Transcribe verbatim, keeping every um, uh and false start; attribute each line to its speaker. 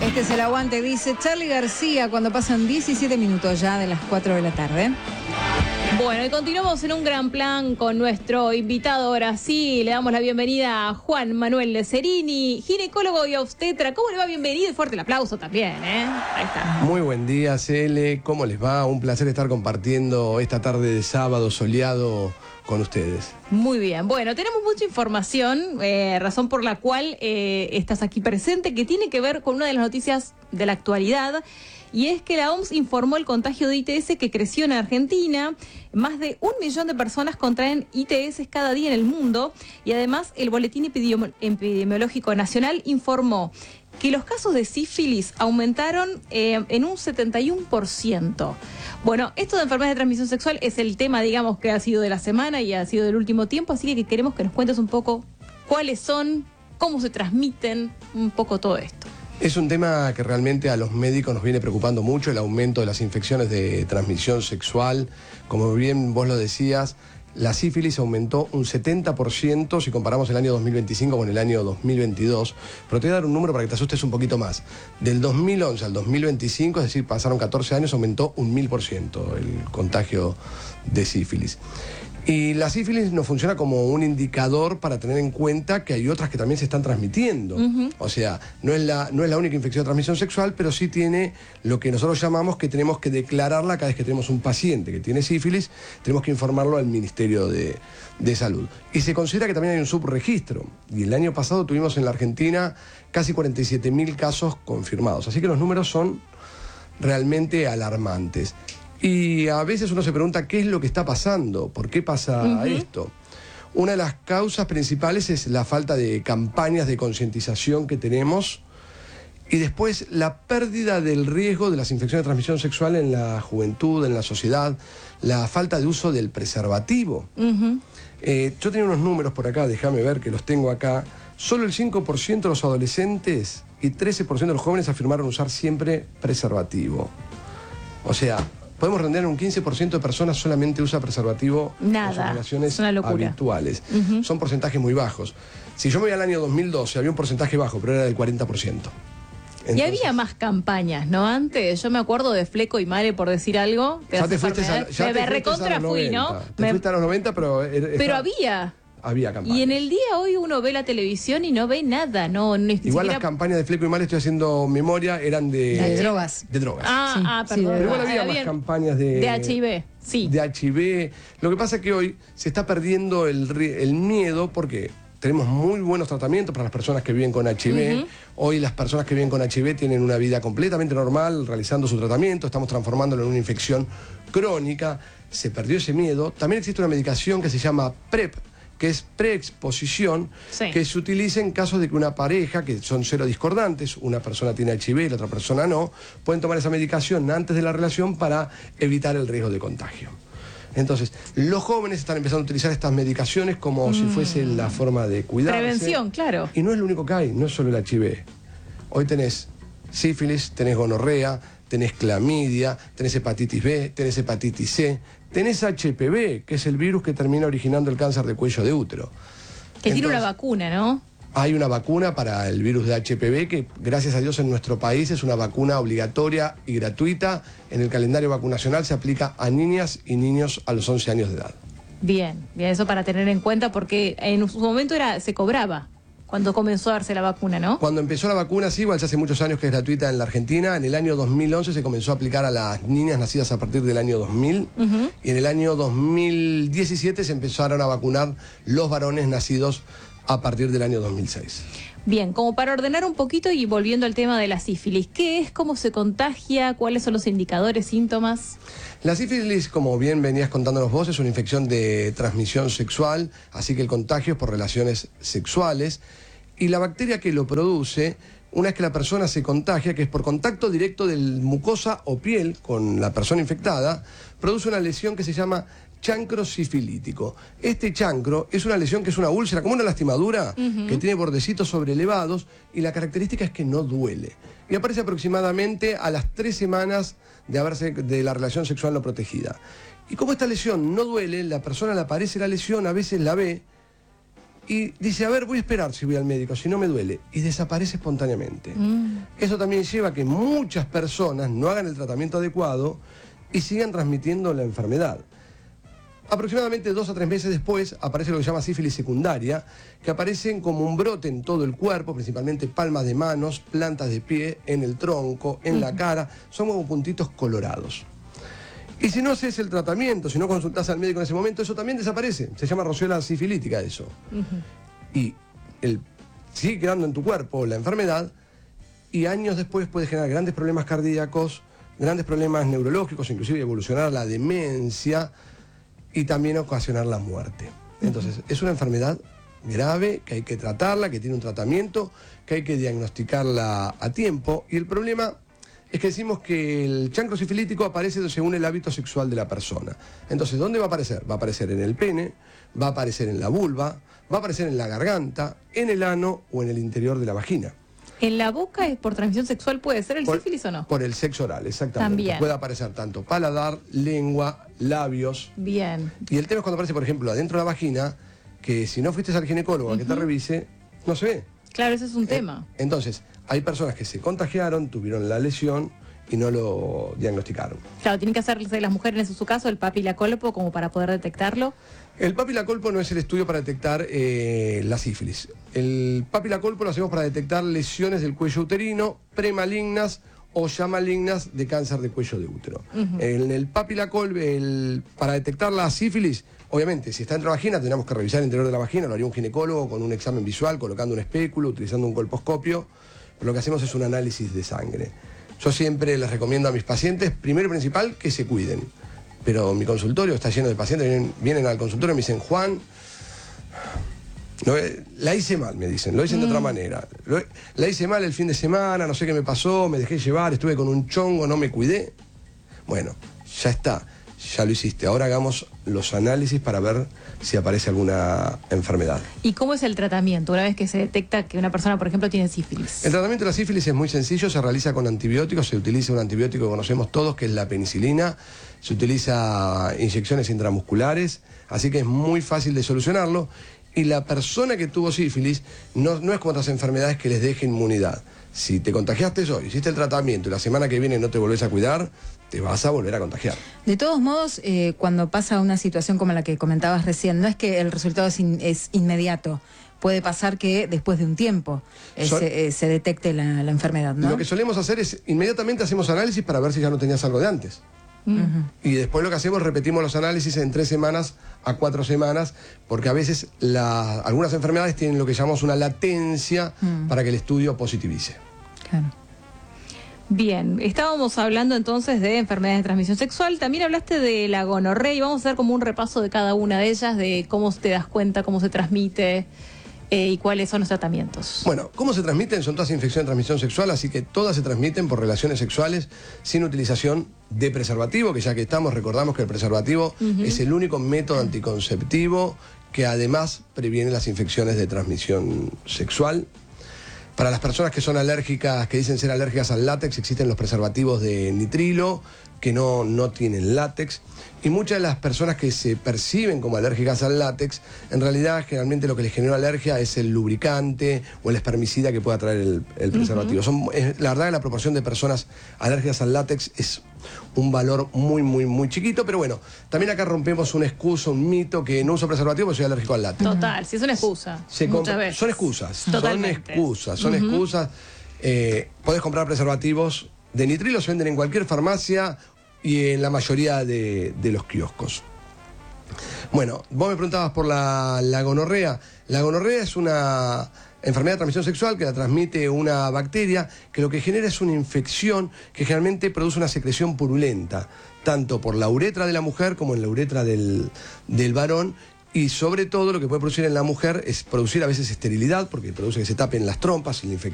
Speaker 1: Este es el aguante, dice Charly García, cuando pasan diecisiete minutos ya de las cuatro de la tarde.
Speaker 2: Bueno, y continuamos en un gran plan con nuestro invitado. Ahora sí, le damos la bienvenida a Juan Manuel Cerini, ginecólogo y obstetra. ¿Cómo le va? Bienvenido y fuerte el aplauso también, ¿eh? Ahí está.
Speaker 3: Muy buen día, Cele. ¿Cómo les va? Un placer estar compartiendo esta tarde de sábado soleado con ustedes.
Speaker 2: Muy bien. Bueno, tenemos mucha información, eh, razón por la cual eh, estás aquí presente, que tiene que ver con una de las noticias de la actualidad. Y es que la O M S informó el contagio de I T S que creció en Argentina. Más de un millón de personas contraen I T S cada día en el mundo. Y además el Boletín Epidemi- Epidemiológico Nacional informó que los casos de sífilis aumentaron eh, en un setenta y uno por ciento. Bueno, esto de enfermedades de transmisión sexual es el tema, digamos, que ha sido de la semana y ha sido del último tiempo. Así que queremos que nos cuentes un poco cuáles son, cómo se transmiten, un poco todo esto.
Speaker 3: Es un tema que realmente a los médicos nos viene preocupando mucho, el aumento de las infecciones de transmisión sexual. Como bien vos lo decías, la sífilis aumentó un setenta por ciento si comparamos el año dos mil veinticinco con el año dos mil veintidós. Pero te voy a dar un número para que te asustes un poquito más. Del dos mil once al dos mil veinticinco, es decir, pasaron catorce años, aumentó un mil por ciento el contagio de sífilis. Y la sífilis nos funciona como un indicador para tener en cuenta que hay otras que también se están transmitiendo. Uh-huh. O sea, no es, la, no es la única infección de transmisión sexual, pero sí tiene lo que nosotros llamamos que tenemos que declararla cada vez que tenemos un paciente que tiene sífilis, tenemos que informarlo al Ministerio de, de Salud. Y se considera que también hay un subregistro. Y el año pasado tuvimos en la Argentina casi cuarenta y siete mil casos confirmados. Así que los números son realmente alarmantes. Y a veces uno se pregunta qué es lo que está pasando, por qué pasa uh-huh. esto. Una de las causas principales es la falta de campañas de concientización que tenemos y después la pérdida del riesgo de las infecciones de transmisión sexual en la juventud, en la sociedad, la falta de uso del preservativo. Uh-huh. Eh, yo tenía unos números por acá, déjame ver que los tengo acá. Solo el cinco por ciento de los adolescentes y trece por ciento de los jóvenes afirmaron usar siempre preservativo. O sea, podemos render un quince por ciento de personas solamente usa preservativo
Speaker 2: Nada,
Speaker 3: en sus relaciones
Speaker 2: es una locura.
Speaker 3: habituales.
Speaker 2: Uh-huh.
Speaker 3: Son porcentajes muy bajos. Si yo me voy al año dos mil doce, había un porcentaje bajo, pero era del cuarenta por ciento. Entonces,
Speaker 2: y había más campañas, ¿no? Antes, yo me acuerdo de Fleco y Mare, por decir algo.
Speaker 3: Ya te fuiste a, ya
Speaker 2: me
Speaker 3: te
Speaker 2: me recontra
Speaker 3: a los
Speaker 2: fui, ¿no?
Speaker 3: Te
Speaker 2: me...
Speaker 3: fuiste a los noventa, pero... Era,
Speaker 2: pero
Speaker 3: está...
Speaker 2: había...
Speaker 3: Había campañas.
Speaker 2: Y en el día hoy uno ve la televisión y no ve nada, no, ni
Speaker 3: Igual
Speaker 2: siquiera...
Speaker 3: las campañas de Fleco y Mare, estoy haciendo memoria, eran de...
Speaker 1: De drogas.
Speaker 3: De drogas.
Speaker 2: Ah,
Speaker 1: sí,
Speaker 2: ah,
Speaker 1: sí,
Speaker 2: perdón.
Speaker 3: Pero igual había
Speaker 2: Ah,
Speaker 3: más
Speaker 2: bien.
Speaker 3: campañas de...
Speaker 2: De H I V, sí.
Speaker 3: De H I V. Lo que pasa es que hoy se está perdiendo el, el miedo porque tenemos muy buenos tratamientos para las personas que viven con H I V. Uh-huh. Hoy las personas que viven con H I V tienen una vida completamente normal realizando su tratamiento. Estamos transformándolo en una infección crónica. Se perdió ese miedo. También existe una medicación que se llama PrEP, que es preexposición, sí. que se utiliza en casos de que una pareja, que son cero discordantes, una persona tiene H I V y la otra persona no, pueden tomar esa medicación antes de la relación para evitar el riesgo de contagio. Entonces, los jóvenes están empezando a utilizar estas medicaciones como mm. si fuese la forma de cuidarse.
Speaker 2: Prevención, claro.
Speaker 3: Y no es lo único que hay, no es solo el H I V. Hoy tenés sífilis, tenés gonorrea, tenés clamidia, tenés hepatitis B, tenés hepatitis C, tenés H P V, que es el virus que termina originando el cáncer de cuello de útero.
Speaker 2: Que Entonces, tiene una vacuna, ¿no?
Speaker 3: Hay una vacuna para el virus de H P V que, gracias a Dios, en nuestro país es una vacuna obligatoria y gratuita. En el calendario vacunacional se aplica a niñas y niños a los once años de edad.
Speaker 2: Bien, bien, eso para tener en cuenta porque en su momento era se cobraba cuando comenzó a darse la vacuna, ¿no?
Speaker 3: Cuando empezó la vacuna, sí, igual ya hace muchos años que es gratuita en la Argentina. En el año dos mil once se comenzó a aplicar a las niñas nacidas a partir del año dos mil. Uh-huh. Y en el año dos mil diecisiete se empezaron a vacunar los varones nacidos a partir del año dos mil seis.
Speaker 2: Bien, como para ordenar un poquito y volviendo al tema de la sífilis, ¿qué es? ¿Cómo se contagia? ¿Cuáles son los indicadores, síntomas?
Speaker 3: La sífilis, como bien venías contándonos vos, es una infección de transmisión sexual, así que el contagio es por relaciones sexuales. Y la bacteria que lo produce, una vez que la persona se contagia, que es por contacto directo de mucosa o piel con la persona infectada, produce una lesión que se llama chancro sifilítico. Este chancro es una lesión que es una úlcera, como una lastimadura, uh-huh. que tiene bordecitos sobreelevados y la característica es que no duele. Y aparece aproximadamente a las tres semanas de haberse de la relación sexual no protegida. Y como esta lesión no duele, la persona le aparece la lesión, a veces la ve y dice, a ver, voy a esperar si voy al médico, si no me duele, y desaparece espontáneamente. Mm. Eso también lleva a que muchas personas no hagan el tratamiento adecuado y sigan transmitiendo la enfermedad. Aproximadamente dos a tres meses después aparece lo que se llama sífilis secundaria, que aparecen como un brote en todo el cuerpo, principalmente palmas de manos, plantas de pie, en el tronco, en uh-huh. la cara, son como puntitos colorados. Y si no haces el tratamiento, si no consultás al médico en ese momento, eso también desaparece. Se llama roceola sifilítica eso. Uh-huh. Y el, sigue quedando en tu cuerpo la enfermedad y años después puede generar grandes problemas cardíacos, grandes problemas neurológicos, inclusive evolucionar a la demencia, y también ocasionar la muerte. Entonces, es una enfermedad grave, que hay que tratarla, que tiene un tratamiento, que hay que diagnosticarla a tiempo, y el problema es que decimos que el chancro sifilítico aparece según el hábito sexual de la persona. Entonces, ¿dónde va a aparecer? Va a aparecer en el pene, va a aparecer en la vulva, va a aparecer en la garganta, en el ano o en el interior de la vagina.
Speaker 2: ¿En la boca es por transmisión sexual puede ser el
Speaker 3: por,
Speaker 2: sífilis o no?
Speaker 3: Por el sexo oral, exactamente.
Speaker 2: También.
Speaker 3: Puede aparecer tanto paladar, lengua, labios.
Speaker 2: Bien.
Speaker 3: Y el tema es cuando aparece, por ejemplo, adentro de la vagina, que si no fuiste al ginecólogo uh-huh. a que te revise, no se ve.
Speaker 2: Claro, ese es un
Speaker 3: eh,
Speaker 2: tema.
Speaker 3: Entonces, hay personas que se contagiaron, tuvieron la lesión y no lo diagnosticaron.
Speaker 2: Claro, tienen que hacerse las mujeres, en su caso, el papilacolpo como para poder detectarlo.
Speaker 3: El papilacolpo no es el estudio para detectar eh, la sífilis. El papilacolpo lo hacemos para detectar lesiones del cuello uterino, premalignas o ya malignas de cáncer de cuello de útero. Uh-huh. En el papilacolpo, el, para detectar la sífilis, obviamente, si está dentro de la vagina, tenemos que revisar el interior de la vagina, lo haría un ginecólogo con un examen visual, colocando un espéculo, utilizando un colposcopio, pero lo que hacemos es un análisis de sangre. Yo siempre les recomiendo a mis pacientes, primero y principal, que se cuiden. Pero mi consultorio está lleno de pacientes, vienen, vienen al consultorio y me dicen, Juan, lo, la hice mal, me dicen, lo hice mm. de otra manera. Lo, la hice mal el fin de semana, no sé qué me pasó, me dejé llevar, estuve con un chongo, no me cuidé. Bueno, ya está, ya lo hiciste. Ahora hagamos los análisis para ver si aparece alguna enfermedad.
Speaker 2: ¿Y cómo es el tratamiento una vez que se detecta que una persona, por ejemplo, tiene sífilis?
Speaker 3: El tratamiento de la sífilis es muy sencillo, se realiza con antibióticos, se utiliza un antibiótico que conocemos todos, que es la penicilina, se utiliza inyecciones intramusculares, así que es muy fácil de solucionarlo, y la persona que tuvo sífilis no, no es como otras enfermedades que les deje inmunidad. Si te contagiaste hoy, hiciste el tratamiento y la semana que viene no te volvés a cuidar, te vas a volver a contagiar.
Speaker 1: De todos modos, eh, cuando pasa una situación como la que comentabas recién, no es que el resultado es, in, es inmediato. Puede pasar que después de un tiempo eh, Sol se, eh, se detecte la, la enfermedad, ¿no?
Speaker 3: Lo que solemos hacer es, inmediatamente hacemos análisis para ver si ya no tenías algo de antes. Uh-huh. Y después lo que hacemos, repetimos los análisis en tres semanas a cuatro semanas, porque a veces la, algunas enfermedades tienen lo que llamamos una latencia uh-huh. para que el estudio positivice.
Speaker 1: Claro.
Speaker 2: Bien, estábamos hablando entonces de enfermedades de transmisión sexual, también hablaste de la gonorrea y vamos a hacer como un repaso de cada una de ellas, de cómo te das cuenta, cómo se transmite eh, y cuáles son los tratamientos.
Speaker 3: Bueno, ¿cómo se transmiten? Son todas infecciones de transmisión sexual, así que todas se transmiten por relaciones sexuales sin utilización de preservativo, que ya que estamos, recordamos que el preservativo uh-huh. es el único método anticonceptivo que además previene las infecciones de transmisión sexual. Para las personas que son alérgicas, que dicen ser alérgicas al látex, existen los preservativos de nitrilo, que no, no tienen látex. Y muchas de las personas que se perciben como alérgicas al látex, en realidad generalmente lo que les genera alergia es el lubricante o el espermicida que pueda traer el, el preservativo. Uh-huh. Son, es, la verdad que la proporción de personas alérgicas al látex es un valor muy, muy, muy chiquito, pero bueno, también acá rompemos una excusa, un mito, que no uso preservativo porque soy alérgico al látex.
Speaker 2: Total, si es una excusa.
Speaker 3: Se
Speaker 2: muchas veces.
Speaker 3: Son excusas,
Speaker 2: Totalmente.
Speaker 3: son excusas, son uh-huh. excusas. Eh, podés comprar preservativos de nitrilo, se venden en cualquier farmacia y en la mayoría de, de los kioscos. Bueno, vos me preguntabas por la, la gonorrea. La gonorrea es una enfermedad de transmisión sexual que la transmite una bacteria que lo que genera es una infección que generalmente produce una secreción purulenta, tanto por la uretra de la mujer como en la uretra del, del varón. Y sobre todo lo que puede producir en la mujer es producir a veces esterilidad, porque produce que se tapen las trompas y la infección